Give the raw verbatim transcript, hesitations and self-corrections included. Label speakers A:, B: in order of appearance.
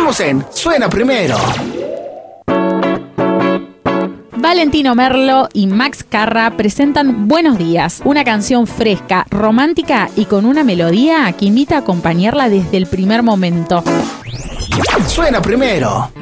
A: Estamos en Suena Primero.
B: Valentino Merlo y Max Carra presentan Buenos Días, una canción fresca, romántica y con una melodía que invita a acompañarla desde el primer momento.
A: Suena Primero.